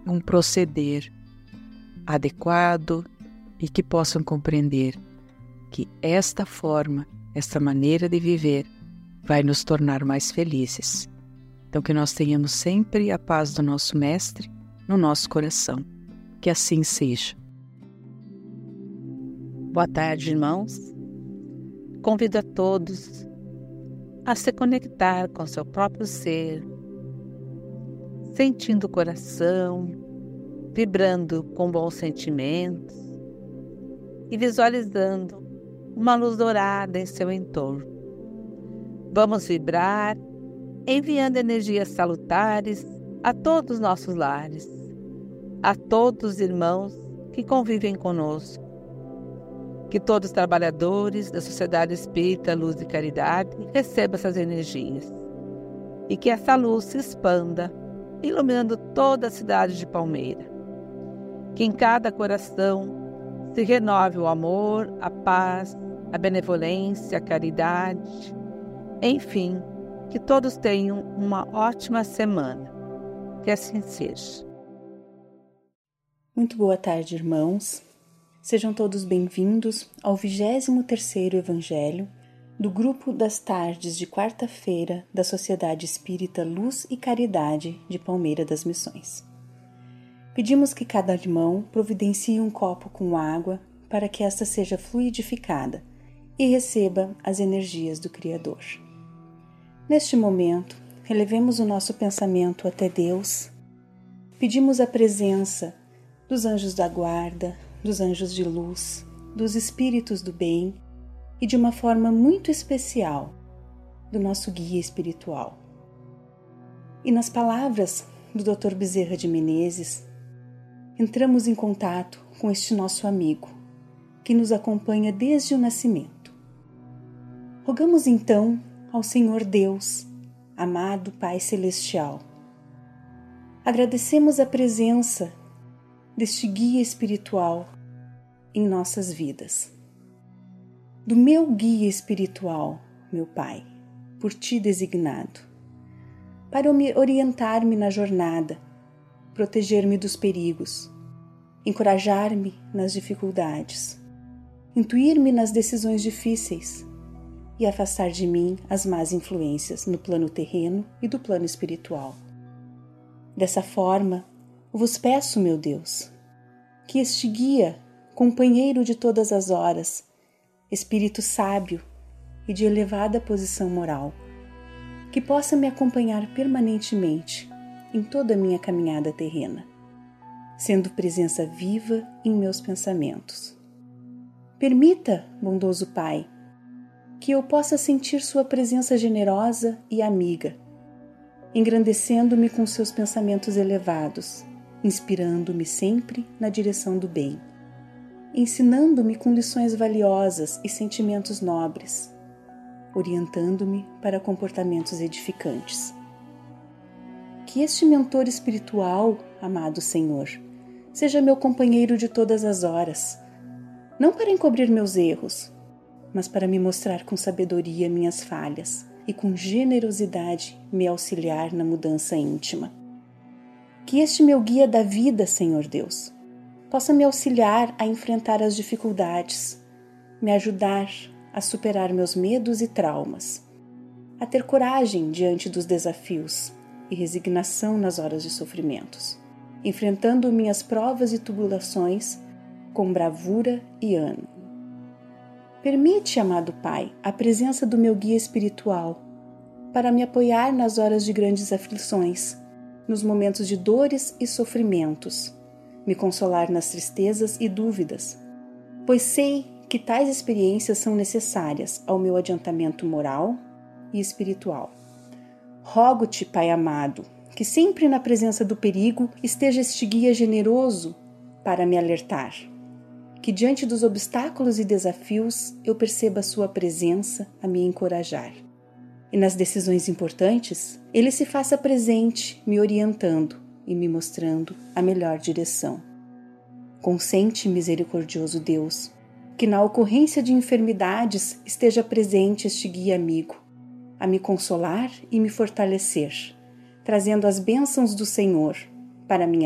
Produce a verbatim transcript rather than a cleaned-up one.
um proceder adequado e que possam compreender que esta forma, esta maneira de viver vai nos tornar mais felizes. Então que nós tenhamos sempre a paz do nosso Mestre no nosso coração. Que assim seja. Boa tarde, irmãos. Convido a todos a se conectar com seu próprio ser, sentindo o coração, vibrando com bons sentimentos e visualizando uma luz dourada em seu entorno. Vamos vibrar, enviando energias salutares a todos os nossos lares, a todos os irmãos que convivem conosco. Que todos os trabalhadores da Sociedade Espírita Luz e Caridade recebam essas energias e que essa luz se expanda, iluminando toda a cidade de Palmeira. Que em cada coração se renove o amor, a paz, a benevolência, a caridade. Enfim, que todos tenham uma ótima semana. Que assim seja. Muito boa tarde, irmãos. Sejam todos bem-vindos ao vigésimo terceiro Evangelho do Grupo das Tardes de quarta-feira da Sociedade Espírita Luz e Caridade de Palmeira das Missões. Pedimos que cada irmão providencie um copo com água para que esta seja fluidificada e receba as energias do Criador. Neste momento, elevemos o nosso pensamento até Deus, pedimos a presença dos anjos da guarda, dos anjos de luz, dos espíritos do bem e, de uma forma muito especial, do nosso guia espiritual. E nas palavras do doutor Bezerra de Menezes, entramos em contato com este nosso amigo, que nos acompanha desde o nascimento. Rogamos então ao Senhor Deus, amado Pai Celestial. Agradecemos a presença deste guia espiritual em nossas vidas. Do meu guia espiritual, meu Pai, por Ti designado, para orientar-me na jornada, proteger-me dos perigos, encorajar-me nas dificuldades, intuir-me nas decisões difíceis e afastar de mim as más influências no plano terreno e do plano espiritual. Dessa forma, vos peço, meu Deus, que este guia, companheiro de todas as horas, espírito sábio e de elevada posição moral, que possa me acompanhar permanentemente em toda a minha caminhada terrena, sendo presença viva em meus pensamentos. Permita, bondoso Pai, que eu possa sentir sua presença generosa e amiga, engrandecendo-me com seus pensamentos elevados, inspirando-me sempre na direção do bem, ensinando-me com lições valiosas e sentimentos nobres, orientando-me para comportamentos edificantes. Que este mentor espiritual, amado Senhor, seja meu companheiro de todas as horas, não para encobrir meus erros, mas para me mostrar com sabedoria minhas falhas e com generosidade me auxiliar na mudança íntima. Que este meu guia da vida, Senhor Deus, possa me auxiliar a enfrentar as dificuldades, me ajudar a superar meus medos e traumas, a ter coragem diante dos desafios e resignação nas horas de sofrimentos, enfrentando minhas provas e tribulações com bravura e ânimo. Permite, amado Pai, a presença do meu guia espiritual para me apoiar nas horas de grandes aflições, nos momentos de dores e sofrimentos, me consolar nas tristezas e dúvidas, pois sei que tais experiências são necessárias ao meu adiantamento moral e espiritual. Rogo-te, Pai amado, que sempre na presença do perigo esteja este guia generoso para me alertar, que diante dos obstáculos e desafios eu perceba a sua presença a me encorajar. E nas decisões importantes, ele se faça presente, me orientando e me mostrando a melhor direção. Consente, misericordioso Deus, que na ocorrência de enfermidades esteja presente este guia amigo, a me consolar e me fortalecer, trazendo as bênçãos do Senhor para minha